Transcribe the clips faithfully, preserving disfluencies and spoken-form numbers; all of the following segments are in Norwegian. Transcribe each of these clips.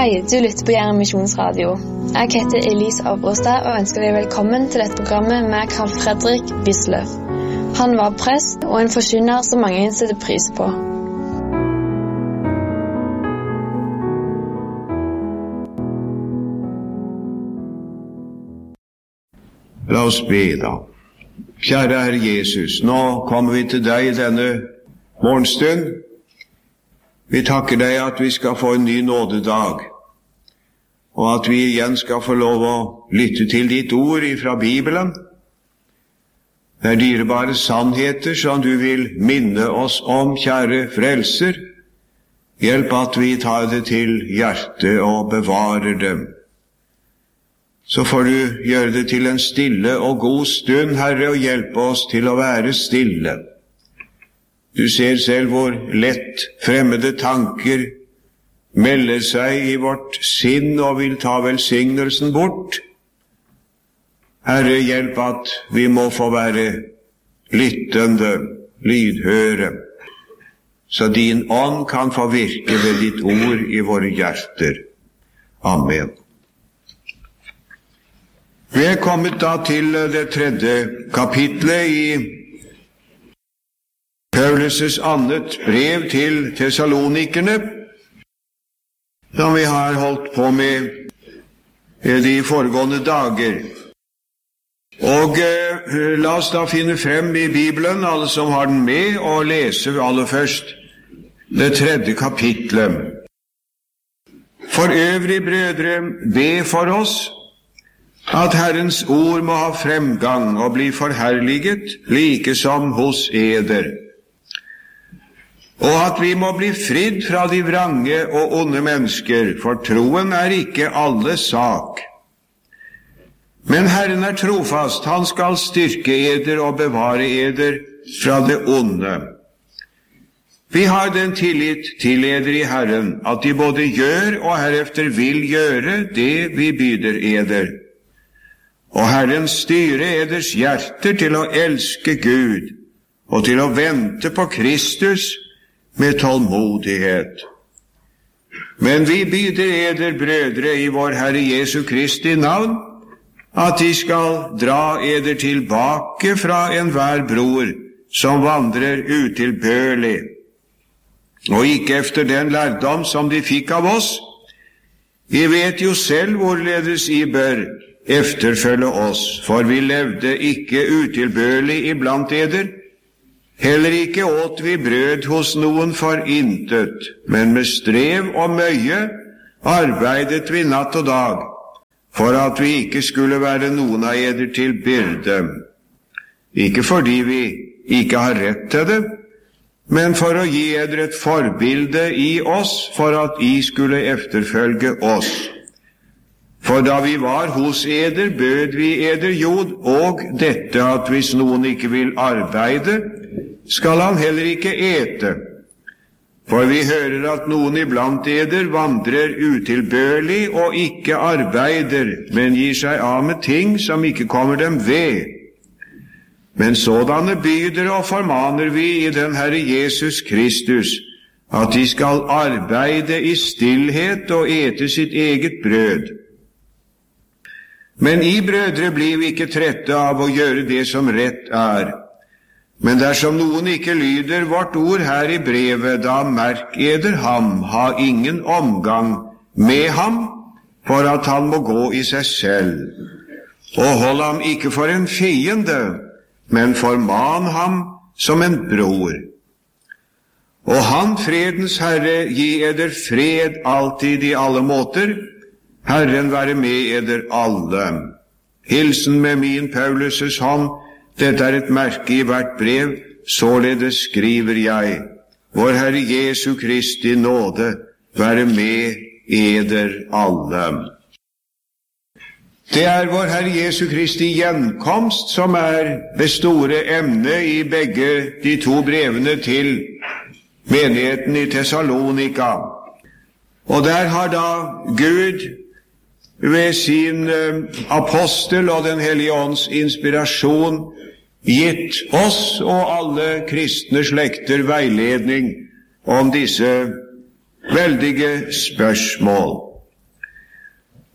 Hei, du lytter på Jæren Misjonsradio. Jeg heter Elise Abrostad og ønsker deg velkommen til dette programmet med Carl Fredrik Wisløff. Han var prest og en forkynner som mange setter pris på. La oss be da. Kjære Herre Jesus, nå kommer vi til deg denne morgenstund. Vi takker deg at vi skal få en ny nådedag, og at vi igjen skal få lov å lytte til ditt ord fra Bibelen. Det er dyrebare sannheter som du vil minne oss om, kjære frelser. Hjelp at vi tar det til hjertet og bevarer dem. Så får du gjøre det til en stille og god stund, Herre, og hjelpe oss til å være stille. Du ser selv hvor lett fremmede tanker melder seg i vårt sinn og vil ta velsignelsen bort. Herre, hjelp at vi må få være lyttende, lydhøre, så din ånd kan få virke ved ditt ord i våre hjerter. Amen. Vi er kommet da til det tredje kapitlet i Paulus' annet brev til Thessalonikerne, som vi har holdt på med de foregående dager. Og eh, la oss da finne frem i Bibelen, alle som har den med, og lese aller først det tredje kapitlet. For øvrig, brødre, be for oss, at Herrens ord må ha fremgang og bli forherliget, like som hos eder. Og at vi må bli fridd fra de vrange og onde mennesker, for troen er ikke alles sak. Men Herren er trofast, han skal styrke eder og bevare eder fra det onde. Vi har den tillit til eder i Herren, at de både gjør og herefter vil gjøre det vi byder eder. Og Herren styrer eders hjerter til å elske Gud, og til å vente på Kristus, med tålmodighet. Men vi byder eder, brødre, i vår Herre Jesu Kristi navn, at de skal dra eder tilbake fra enhver bror som vandrer utilbørlig, og ikke efter den lærdom som de fikk av oss. Vi vet jo selv hvorledes I bør efterfølge oss, for vi levde ikke utilbørlig iblant eder. Heller ikke åt vi brød hos noen for intet, men med strev og møye arbeidet vi natt og dag, for at vi ikke skulle være noen av eder til byrde. Ikke fordi vi ikke har rett til det, men for å gi eder et forbilde i oss, for at I skulle efterfølge oss. For da vi var hos eder, bød vi eder jod, og dette at hvis noen ikke vil arbeide, skal han heller ikke ete. For vi hører at noen iblant eder vandrer utilbørlig og ikke arbeider, men gir seg av med ting som ikke kommer dem ved. Men sådanne byder og formaner vi i den Herre Jesus Kristus, at de skal arbeide i stillhet og ete sitt eget brød. Men I, brødre, blir vi ikke trette av å gjøre det som rett er. Men dersom noen ikke lyder vårt ord her i brevet, da merk eder ham, ha ingen omgang med ham, for at han må gå i seg selv. Og hold ham ikke for en fiende, men forman ham som en bror. Og han, fredens Herre, gi eder fred alltid i alle måter, Herren være med eder alle. Hilsen med min Paulus' hånd, dette er et merke i hvert brev, således skriver jeg. Vår Herre Jesu Kristi nåde være med eder alle. Det er vår Herre Jesu Kristi gjenkomst som er det store emnet i begge de to brevene til menigheten i Thessalonika. Og der har da Gud ved sin apostel og den hellige ånds inspirasjon gitt oss og alle kristne slekter veiledning om disse veldige spørsmål.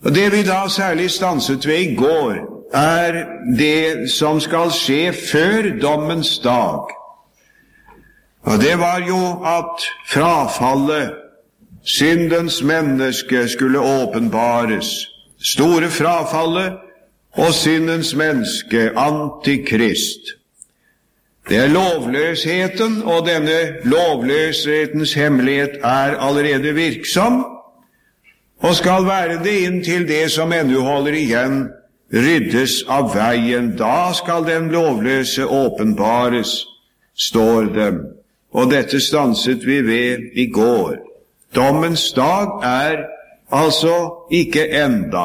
Og det vi da særlig stanset ved i går, er det som skal skje før dommens dag. Og det var jo at frafallet, syndens menneske, skulle åpenbares. Store frafallet og syndens menneske, antikrist. Det er lovløsheten, og denne lovløshetens hemmelighet er allerede virksom, og skal være det inntil det som ennå holder igjen, ryddes av veien. Da skal den lovløse åpenbares, står det. Og dette stanset vi ved i går. Dommens dag er altså ikke enda.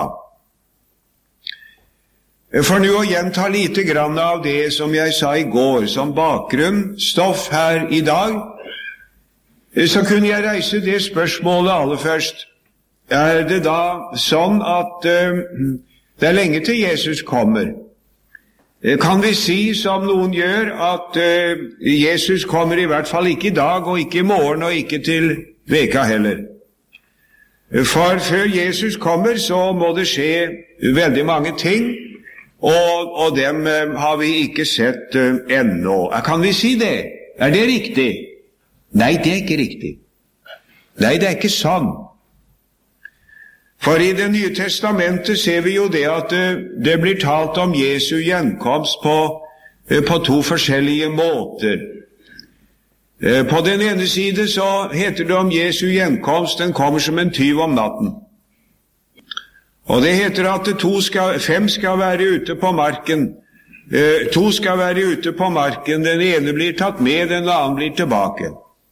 For nå å gjenta lite grann av det som jeg sa i går, som bakgrunnsstoff her i dag, så kunne jeg reise det spørsmålet aller først. Er det da sånn at uh, det er lenge til Jesus kommer? Kan vi si, som noen gjør, at uh, Jesus kommer i hvert fall ikke i dag, og ikke i morgen, og ikke til veka heller? For før Jesus kommer, så må det skje veldig mange ting, og, og dem uh, har vi ikke sett uh, ennå. Kan vi si det? Er det riktig? Nei, det er ikke riktig. Nei, det er ikke sånn. For i Det nye testamentet ser vi jo det at det blir talt om Jesu gjenkomst på, på to forskjellige måter. På den ene side så heter det om Jesu gjenkomst, den kommer som en tyv om natten. Og det heter at to skal, fem skal være ute på marken. To skal være ute på marken, den ene blir tatt med, den andre blir tilbake.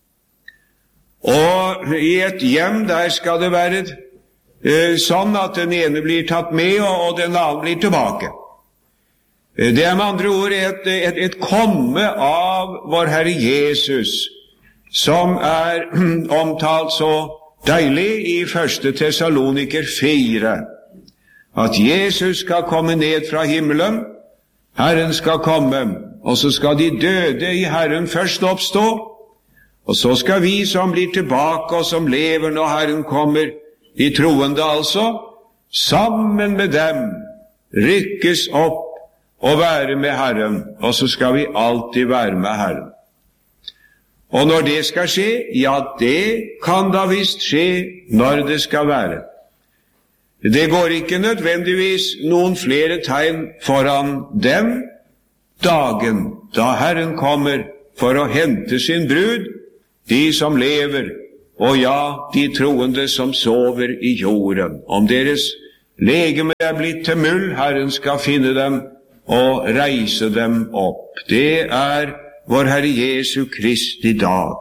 Og i et hjem der skal det være sånn at den ene blir tatt med, og den andre blir tilbake. Det er med andre ord et, et, et komme av vår Herre Jesus, som er omtalt så deilig i første Tessaloniker fire, at Jesus skal komme ned fra himmelen, Herren skal komme, og så skal de døde i Herren først oppstå, og så skal vi som blir tilbake og som lever når Herren kommer, de troende altså, sammen med dem rykkes opp og være med Herren, og så skal vi alltid være med Herren. Og når det skal skje, ja, det kan da visst skje når det skal være. Det går ikke nødvendigvis noen flere tegn foran den dagen da Herren kommer for å hente sin brud, de som lever, og ja, de troende som sover i jorden. Om deres legeme er blitt til muld, Herren skal finne dem og reise dem opp. Det er vår Herre Jesu Kristi dag.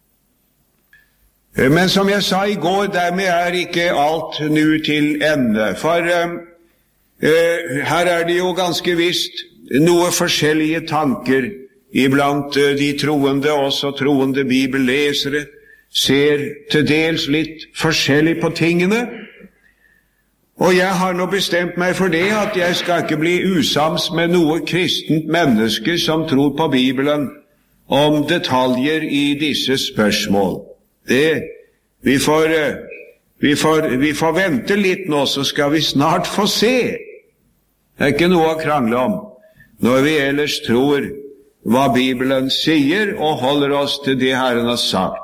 Men som jeg sa i går, dermed er ikke alt nå til ende. For uh, uh, her er det jo ganske visst noe forskjellige tanker iblant uh, de troende, også troende bibellesere, ser til dels litt forskjellig på tingene, og jeg har nå bestemt meg for det at jeg skal ikke bli usams med noe kristent menneske som tror på Bibelen om detaljer i disse spørsmål. Det, vi får, vi får, vi får vente litt nå, så skal vi snart få se. Det er ikke noe å krangle om når vi ellers tror hva Bibelen sier og holder oss til det Herren har sagt.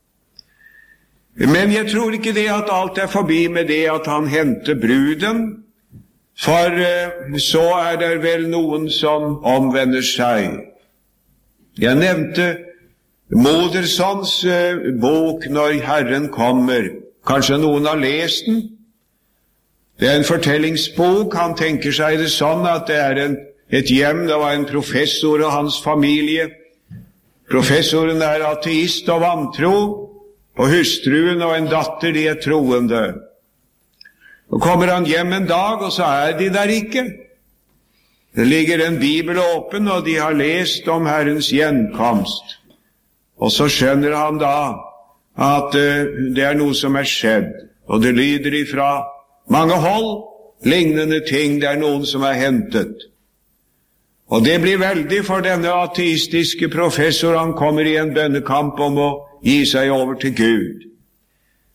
Men jeg tror ikke det at alt er forbi med det at han henter bruden, for uh, så er det vel noen som omvender seg. Jeg nevnte Modersons uh, bok Når Herren kommer. Kanskje noen har lest den? Det er en fortellingsbok. Han tenker seg det sånn at det er en, et hjem, det var en professor og hans familie. Professoren er ateist og vantro, og hustruen og en datter, de er troende. Og kommer han hjem en dag, og så er de der ikke. Det ligger en bibel åpen, og de har lest om Herrens gjenkomst. Og så skjønner han da at uh, det er noe som er skjedd, og det lyder ifra mange hold, lignende ting, det er noen som er hentet. Og det blir veldig for denne ateistiske professor, han kommer i en bønnekamp om å gi seg over til Gud.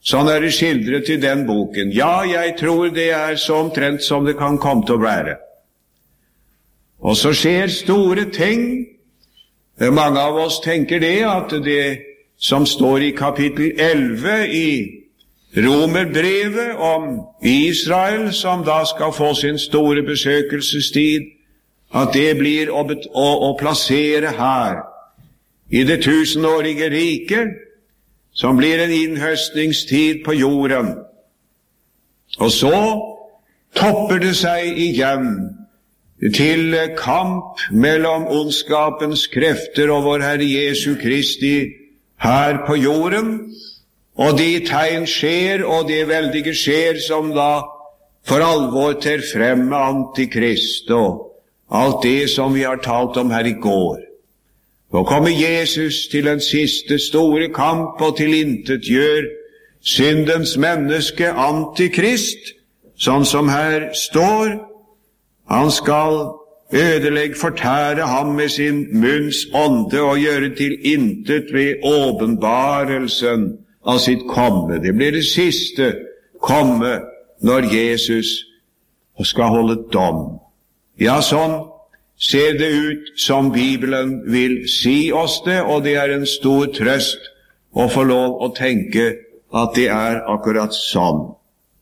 Sånn er det skildret i den boken. Ja, jeg tror det er så omtrent som det kan komme til å være. Og så skjer store ting. Mange av oss tenker det, at det som står i kapittel elleve i Romerbrevet om Israel, som da skal få sin store besøkelsestid, at det blir å, å, å plassere her i det tusenårige riket, som blir en innhøstningstid på jorden. Og så topper det seg igjen til kamp mellom ondskapens krefter og vår Herre Jesu Kristi her på jorden, og de tegn skjer, og de veldige skjer, som da for alvor ter frem med Antikrist og alt det som vi har talt om her i går. Nå kommer Jesus til en siste store kamp og tilintetgjør syndens menneske Antikrist, sånn som her står. Han skal ødelegge, fortære ham med sin munns ånde og gjøre til intet ved åpenbarelsen av sitt komme. Det blir det siste komme når Jesus skal holde dom. Ja, sånn ser det ut som Bibelen vil si oss det, og det er en stor trøst å få lov å tenke at det er akkurat sånn.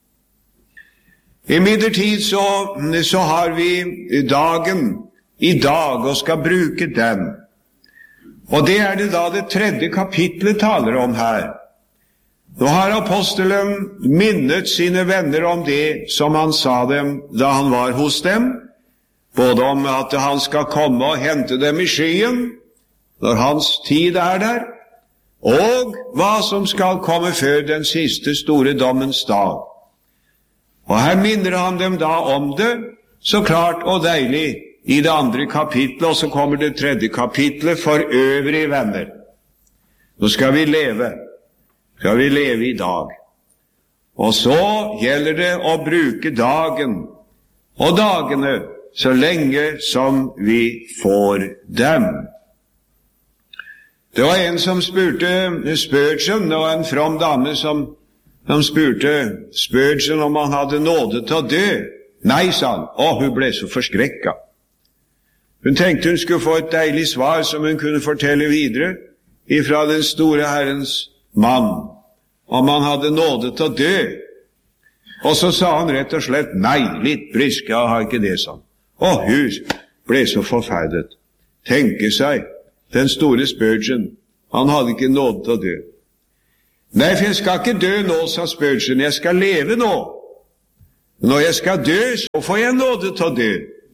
Imidlertid så, så har vi dagen i dag og skal bruke den. Og det er det da det tredje kapitlet taler om her. Nå har apostelen minnet sine venner om det som han sa dem da han var hos dem, både om at han skal komme og hente dem i skyen når hans tid er der, og hva som skal komme før den siste store dommens dag. Og her minner han dem da om det, så klart og deilig, i det andre kapitlet, og så kommer det tredje kapitlet, for øvrige venner. Nå skal vi leve, skal vi leve i dag. Og så gjelder det å bruke dagen og dagene så lenge som vi får dem. Det var en som spurte Spurgeon, og en from dame som, som spurte Spurgeon om han hadde nåde til å dø. Nei, sa han. Å, hun ble så forskrekket. Hun tenkte hun skulle få et deilig svar som hun kunne fortelle videre ifra den store Herrens mann, om han hadde nåde til å dø. Og så sa han rett og slett, nei, litt brisk, jeg har ikke det, sa han. Og hun ble så forferdet. Tenke seg, den store Spurgeon, han hadde ikke nåde til å dø. Nei, for jeg skal ikke dø nå, sa Spurgeon, jeg skal leve nå. Når jeg skal dø, så får jeg nåde til å dø.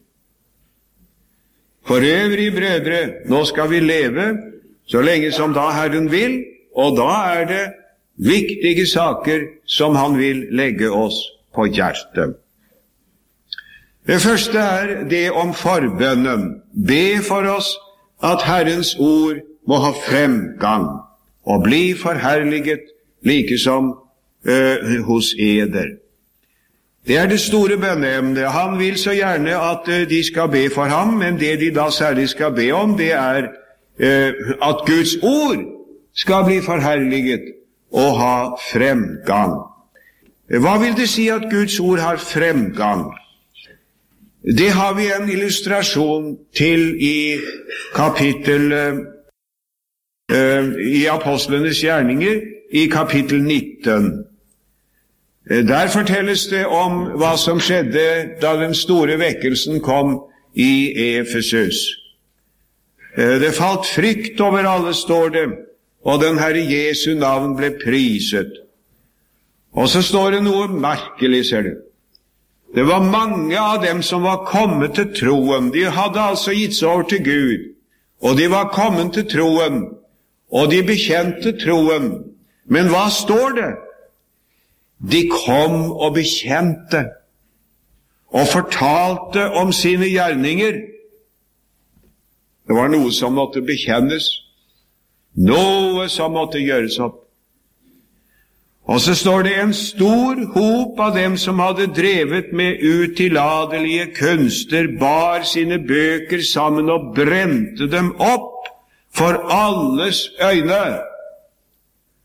For øvrige brødre, nå skal vi leve så lenge som da Herren vil, og da er det viktige saker som han vil legge oss på hjertet. Det første er det om forbønnen. Be for oss at Herrens ord må ha fremgang og bli forherliget, like som øh, hos eder. Det er det store bønneemnet. Han vil så gjerne at uh, de skal be for ham, men det de da særlig skal be om, det er uh, at Guds ord skal bli forherliget og ha fremgang. Hva vil det si at Guds ord har fremgang? Det har vi en illustrasjon til i kapittel uh, i Apostlenes gjerninger, i kapittel nitten. Der fortelles det om hva som skjedde da den store vekkelsen kom i Efesus. Det falt frykt over alle, står det, og den Herre Jesu navn ble priset. Og så står det noe merkelig, ser du. Det var mange av dem som var kommet til troen. De hadde altså gitt seg over til Gud, og de var kommet til troen, og de bekjente troen. Men hva står det? De kom og bekjente og fortalte om sine gjerninger. Det var noe som måtte bekjennes, noe som måtte gjøres opp. Og så står det en stor hop av dem som hadde drevet med utilladelige kunster, bar sine bøker sammen og brente dem opp for alles øyne.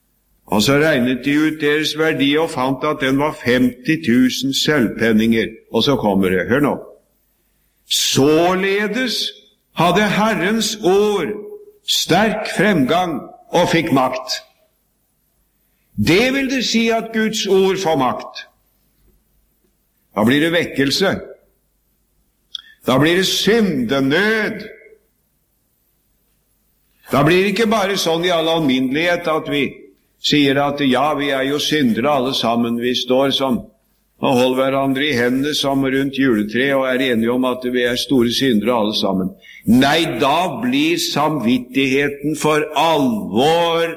Og så regnet de ut deres verdi og fant at den var femti tusen sølvpenninger. Og så kommer det, hør nå. Således hadde Herrens ord sterk fremgang og fikk makt. Det vil det si at Guds ord får makt. Da blir det vekkelse. Da blir det syndenød. Da blir det ikke bare sånn i all alminnelighet at vi sier at ja, vi er jo syndere alle sammen. Vi står som og holder hverandre i hendene som rundt juletreet og er enige om at vi er store syndere alle sammen. Nei, da blir samvittigheten for alvor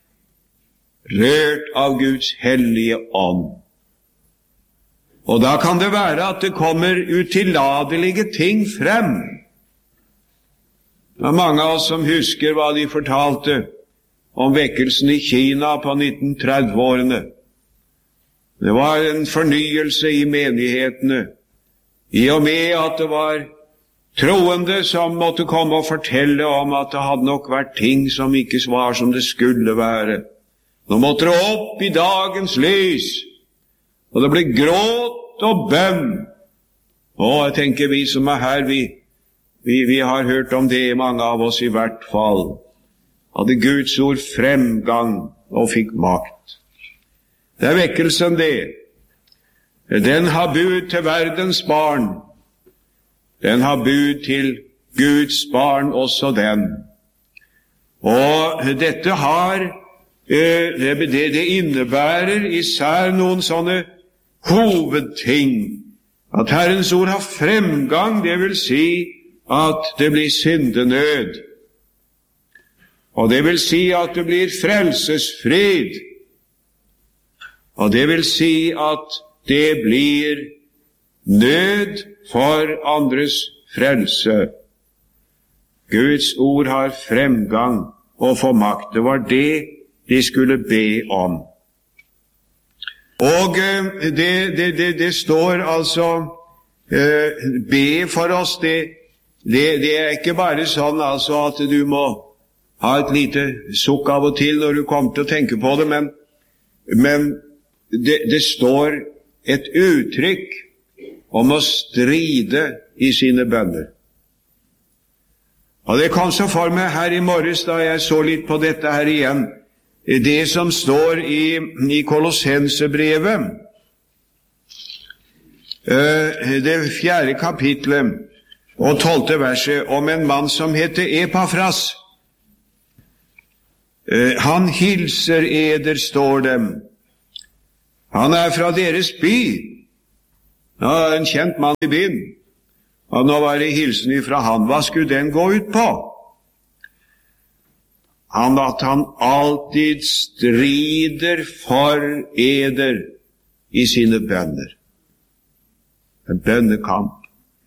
rørt av Guds hellige ånd. Og da kan det være at det kommer utilladelige ting frem. Det er mange av oss som husker hva de fortalte om vekkelsen i Kina på nitten tretti-årene. Det var en fornyelse i menighetene, i og med at det var troende som måtte komme og fortelle om at det hadde nok vært ting som ikke var som det skulle være. Nå måtte det opp i dagens lys, og det ble gråt og bønn. Og jeg tenker vi som er her, vi, vi, vi har hørt om det, mange av oss i hvert fall. Hadde Guds ord fremgang og fikk makt. Det er vekkelsen det. Den har bud til verdens barn. Den har bud til Guds barn, også den. Og dette har, det, det innebærer især noen sånne hovedting. At Herrens ord har fremgang, det vil si at det blir syndenød. Og det vil si at det blir frelsesfrid. Og det vil si at det blir nød for andres frelse. Guds ord har fremgang og får makt. Det var det de skulle be om. Og det, det, det, det står altså eh, be for oss. Det, det, det er ikke bare sånn altså at du må ha et lite sukk av og til når du kommer til å tenke på det, men, men Det, det står et uttrykk om å stride i sine bønner. Og det kom så for meg her i morges da jeg så litt på dette her igjen, det som står i, i Kolossensebrevet, det fjerde kapitlet og tolvte verset, om en mann som heter Epafras. Han hilser eder, står dem. Han er fra deres by. Ja, en kjent mann i byen. Og nå var det hilsen ifra han. Hva skulle den gå ut på? Han at han alltid strider for eder i sine bønner. En bønnekamp.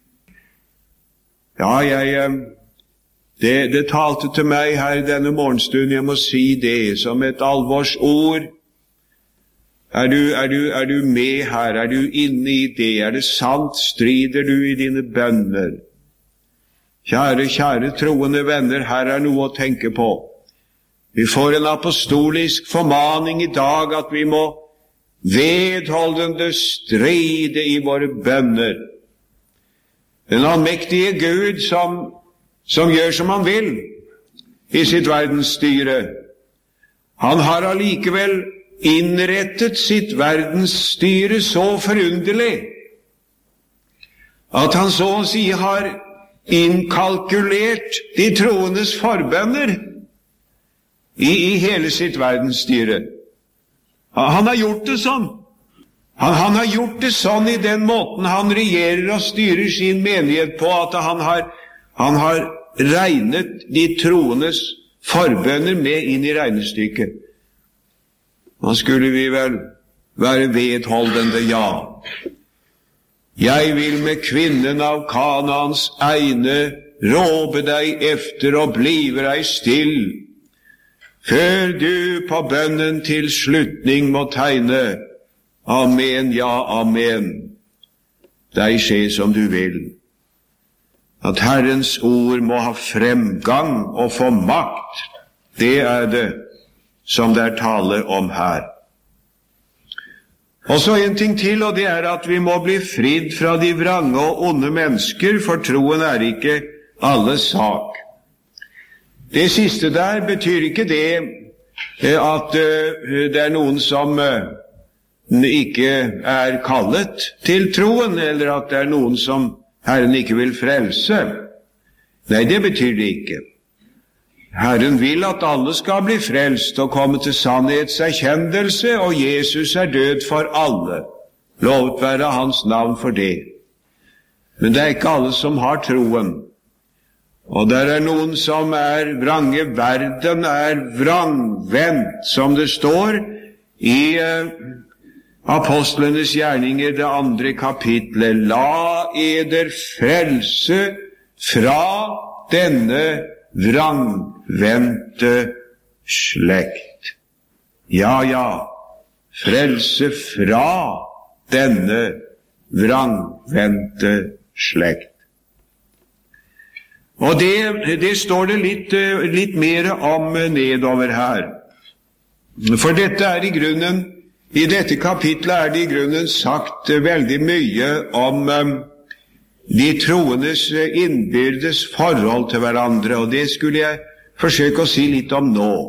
Ja, jeg, det, det talte til meg her denne morgenstunden, jeg må si det, som et alvorsord. Er du, er, du, er du med her? Er du inne i det? Er det sant? Strider du i dine bønner? Kjære, kjære troende venner, her er noe å tenke på. Vi får en apostolisk formaning i dag at vi må vedholdende stride i våre bønner. Den allmektige Gud som, som gjør som han vil i sitt verdensstyre, han har allikevel innrettet sitt verdensstyre så forunderlig at han så å si har innkalkulert de troendes forbønner i, i hele sitt verdensstyre. Han har gjort det sånn. Han, han har gjort det sånn i den måten han regjerer og styrer sin menighet på, at han har, han har regnet de troendes forbønner med inn i regnestykket. Nå skulle vi vel være vedholdende, ja. Jeg vil med kvinnen av Kanaans egne råbe deg efter og blive deg still, før du på bønnen til slutning må tegne. Amen, ja, amen. Deg skje som du vil. At Herrens ord må ha fremgang og få makt, det er det som det er tale om her. Og så en ting til, og det er at vi må bli fridd fra de vrange og onde mennesker, for troen er ikke alles sak. Det siste der betyr ikke det at det er noen som ikke er kallet til troen, eller at det er noen som Herren ikke vil frelse. Nei, det betyr det ikke. Herren vil at alle skal bli frelst og komme til sannhetserkjennelse, og Jesus er død for alle. Lovet være hans navn for det. Men det er ikke alle som har troen. Og der er noen som er vrange. Verden er vrangvendt, som det står i uh, Apostlenes gjerninger, det andre kapitlet. La eder frelse fra denne vrangvendte slekt. Ja, ja, frelse fra denne vrangvendte slekt. Og det, det står det litt, litt mer om nedover her. For dette er i grunnen, i dette kapitlet er det i grunnen sagt veldig mye om um, de troendes innbyrdes forhold til hverandre, og det skulle jeg forsøke å si litt om nå.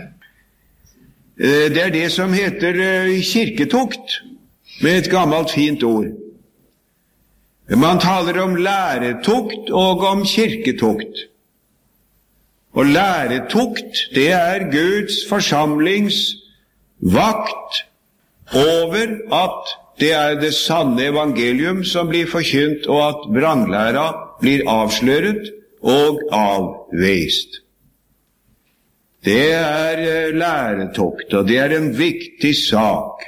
Det er det som heter kirketukt, med et gammelt fint ord. Man taler om læretukt og om kirketukt. Og læretukt, det er Guds forsamlings vakt over at det er det sanne evangelium som blir forkynt, og at vranglæra blir avsløret og avvist. Det er læretukt, og det er en viktig sak.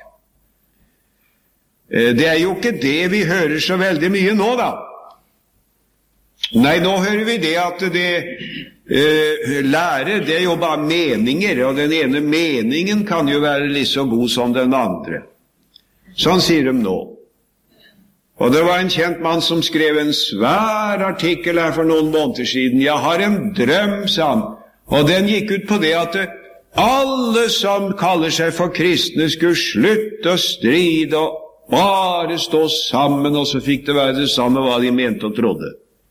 Det er jo ikke det vi hører så veldig mye nå, da. Nei, nå hører vi det at det eh, lære, det er jo bare meninger, og den ene meningen kan jo være litt så god som den andre. Sånn sier de nå. Og det var en kjent mann som skrev en svær artikkel her for noen måneder siden. Jeg har en drøm, sa han, og den gikk ut på det at alle som kaller seg for kristne skulle slutte å stride og bare stå sammen, og så fikk det være det samme hva de mente og trodde.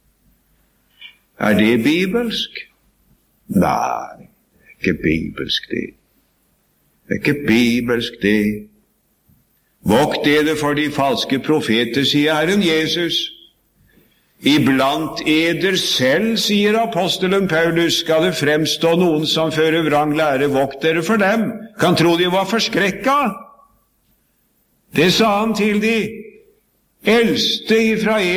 Er det bibelsk? Nei, det er ikke bibelsk det. Det er ikke bibelsk det. Vokt dere for de falske profeter, sier Herren Jesus. Iblant eder selv, sier apostelen Paulus, skal det fremstå noen som fører vrang lære. Vokt dere for dem. Kan tro de var forskrekket. Det sa han til de eldste ifra